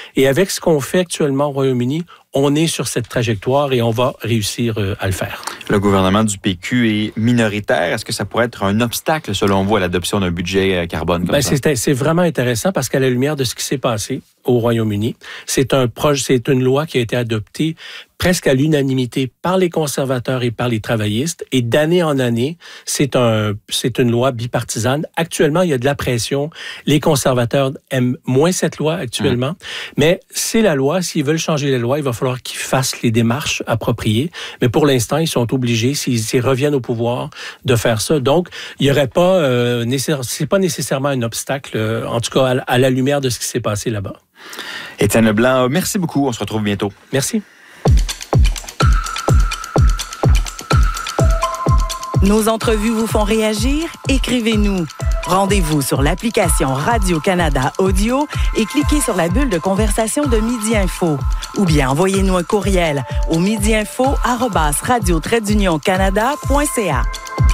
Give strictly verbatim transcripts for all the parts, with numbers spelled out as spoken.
Et avec ce qu'on fait actuellement au Royaume-Uni, on est sur cette trajectoire et on va réussir à le faire. Le gouvernement du P Q est minoritaire. Est-ce que ça pourrait être un obstacle, selon vous, à l'adoption d'un budget carbone comme ben, ça? C'est, c'est vraiment intéressant parce qu'à la lumière de ce qui s'est passé au Royaume-Uni, c'est un projet, c'est une loi qui a été adoptée presque à l'unanimité par les conservateurs et par les travaillistes. Et d'année en année, c'est un, c'est une loi bipartisane. Actuellement, il y a de la pression. Les conservateurs aiment moins cette loi actuellement. Mmh. Mais c'est la loi. S'ils veulent changer la loi, il va falloir qu'ils fassent les démarches appropriées. Mais pour l'instant, ils sont obligés, s'ils, s'ils reviennent au pouvoir, de faire ça. Donc, il n'y aurait pas, euh, nécessaire, c'est pas nécessairement un obstacle, euh, en tout cas à, à la lumière de ce qui s'est passé là-bas. Étienne Leblanc, merci beaucoup. On se retrouve bientôt. Merci. Nos entrevues vous font réagir? Écrivez-nous. Rendez-vous sur l'application Radio-Canada Audio et cliquez sur la bulle de conversation de Midi Info. Ou bien envoyez-nous un courriel au midiinfo arobase radio trait d'union canada point c a.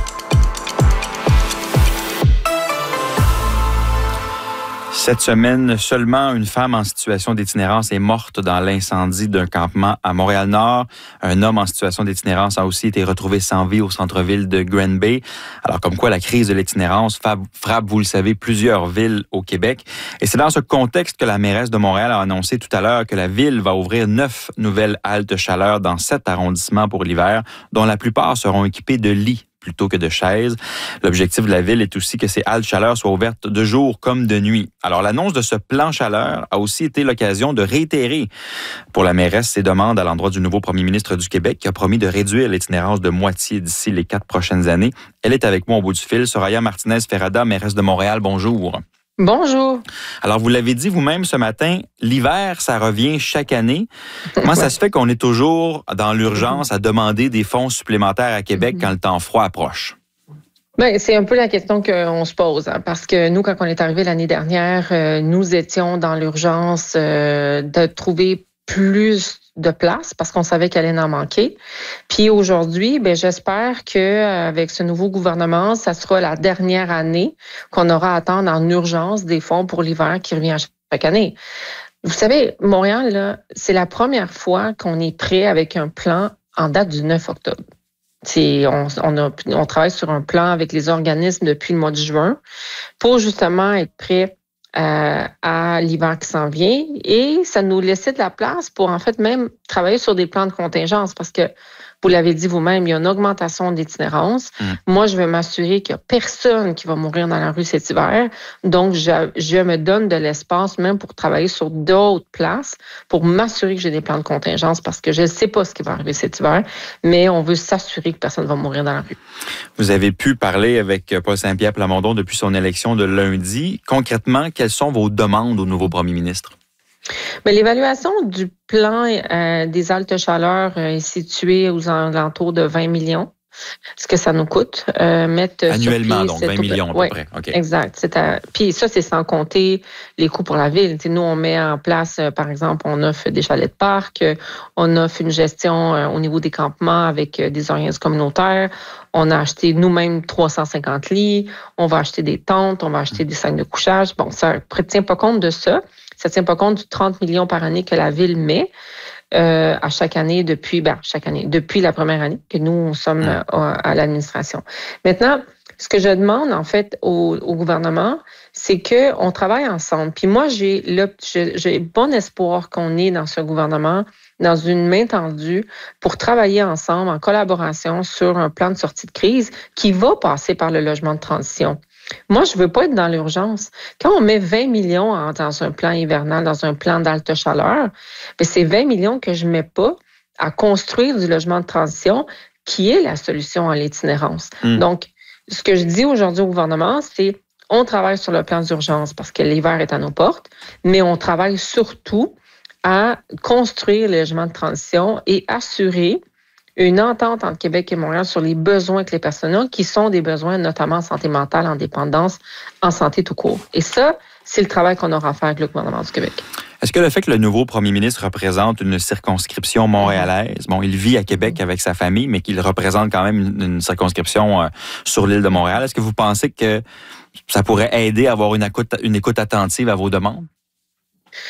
Cette semaine, seulement une femme en situation d'itinérance est morte dans l'incendie d'un campement à Montréal-Nord. Un homme en situation d'itinérance a aussi été retrouvé sans vie au centre-ville de Grand Bay. Alors, comme quoi la crise de l'itinérance frappe, vous le savez, plusieurs villes au Québec. Et c'est dans ce contexte que la mairesse de Montréal a annoncé tout à l'heure que la ville va ouvrir neuf nouvelles haltes chaleur dans sept arrondissements pour l'hiver, dont la plupart seront équipées de lits plutôt que de chaises. L'objectif de la ville est aussi que ces haltes chaleur soient ouvertes de jour comme de nuit. Alors, l'annonce de ce plan chaleur a aussi été l'occasion de réitérer pour la mairesse ses demandes à l'endroit du nouveau premier ministre du Québec qui a promis de réduire l'itinérance de moitié d'ici les quatre prochaines années. Elle est avec moi au bout du fil. Soraya Martinez-Ferrada, mairesse de Montréal, bonjour. Bonjour. Alors, vous l'avez dit vous-même ce matin, l'hiver, ça revient chaque année. Comment ça se fait qu'on est toujours dans l'urgence à demander des fonds supplémentaires à Québec quand le temps froid approche? Bien, c'est un peu la question qu'on se pose, hein, parce que nous, quand on est arrivé l'année dernière, euh, nous étions dans l'urgence euh, de trouver plus de place parce qu'on savait qu'elle allait en manquer. Puis aujourd'hui, ben j'espère que avec ce nouveau gouvernement, ça sera la dernière année qu'on aura à attendre en urgence des fonds pour l'hiver qui revient chaque année. Vous savez, Montréal, là, c'est la première fois qu'on est prêt avec un plan en date du neuf octobre. C'est, on, on, a, on travaille sur un plan avec les organismes depuis le mois de juin pour justement être prêt Euh, à l'hiver qui s'en vient et ça nous laissait de la place pour en fait même travailler sur des plans de contingence parce que vous l'avez dit vous-même, il y a une augmentation d'itinérance. Mmh. Moi, je veux m'assurer qu'il n'y a personne qui va mourir dans la rue cet hiver. Donc, je, je me donne de l'espace même pour travailler sur d'autres places pour m'assurer que j'ai des plans de contingence parce que je ne sais pas ce qui va arriver cet hiver, mais on veut s'assurer que personne ne va mourir dans la rue. Vous avez pu parler avec Paul Saint-Pierre Plamondon depuis son élection de lundi. Concrètement, quelles sont vos demandes au nouveau premier ministre? Mais l'évaluation du plan euh, des haltes chaleur euh, est située aux alentours de vingt millions. Ce que ça nous coûte. Euh, mettre Annuellement, donc vingt millions à peu ouais, près. Okay. Exact. C'est à... Puis ça, c'est sans compter les coûts pour la ville. T'sais, nous, on met en place, euh, par exemple, on offre des chalets de parc, euh, on offre une gestion euh, au niveau des campements avec euh, des organismes communautaires. On a acheté nous-mêmes trois cent cinquante lits. On va acheter des tentes, on va acheter des sacs de couchage. Bon, ça ne tient pas compte de ça. Ça ne tient pas compte du trente millions par année que la ville met euh, à chaque année depuis, ben, chaque année, depuis la première année que nous sommes euh, à l'administration. Maintenant, ce que je demande en fait au, au gouvernement, c'est qu'on travaille ensemble. Puis moi, j'ai, le, j'ai, j'ai bon espoir qu'on est dans ce gouvernement, dans une main tendue pour travailler ensemble en collaboration sur un plan de sortie de crise qui va passer par le logement de transition. Moi, je veux pas être dans l'urgence. Quand on met vingt millions en, dans un plan hivernal, dans un plan d'halte chaleur, bien, c'est vingt millions que je mets pas à construire du logement de transition qui est la solution à l'itinérance. Mmh. Donc, ce que je dis aujourd'hui au gouvernement, c'est on travaille sur le plan d'urgence parce que l'hiver est à nos portes, mais on travaille surtout à construire le logement de transition et assurer une entente entre Québec et Montréal sur les besoins que les personnes ont, qui sont des besoins notamment en santé mentale, en dépendance, en santé tout court. Et ça, c'est le travail qu'on aura à faire avec le gouvernement du Québec. Est-ce que le fait que le nouveau premier ministre représente une circonscription montréalaise, bon, il vit à Québec avec sa famille, mais qu'il représente quand même une, une circonscription euh, sur l'île de Montréal, est-ce que vous pensez que ça pourrait aider à avoir une écoute, une écoute attentive à vos demandes?